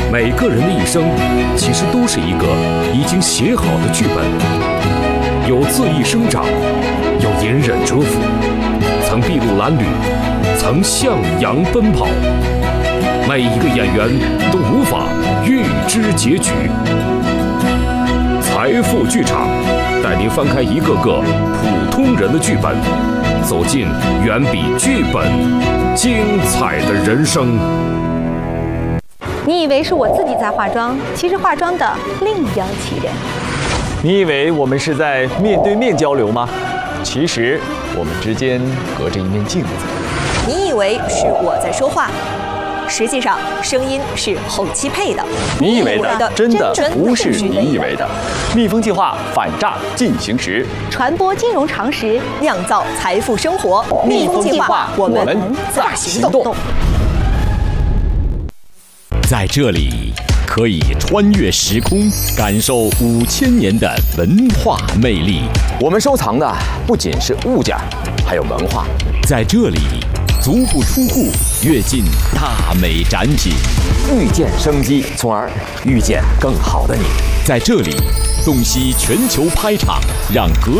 每个人的一生，其实都是一个已经写好的剧本，有恣意生长，有隐忍蛰伏，曾筚路蓝缕，曾向阳奔跑。每一个演员都无法预知结局。财富剧场带您翻开一个个普通人的剧本，走进远比剧本精彩的人生。 你以为是我自己在化妆，其实化妆的另有其人。 你以为我们是在面对面交流吗？其实我们之间隔着一面镜子。 你以为是我在说话，实际上声音是后期配的。 你以为的真的不是你以为的。蜜蜂计划反诈进行时， 传播金融常识， 酿造财富生活。蜜蜂计划，我们在行动。 在这里，可以穿越时空，感受5000年的文化魅力。 我们收藏的不仅是物件，还有文化。 在这里，足不出户，跃进大美展品， 遇见生机，从而遇见更好的你。 在这里，洞悉全球拍场，让